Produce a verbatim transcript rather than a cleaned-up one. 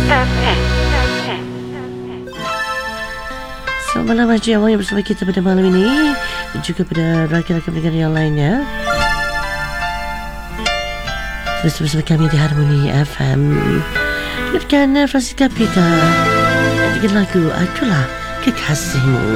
Selamat malam Haji Awang yang bersama kita pada malam ini, dan juga pada rakan-rakan pendengar yang lainnya. Terus bersama kami di Harmoni F M. Dengarkan Francisca Pita dengan lagu Akulah Kekasihmu.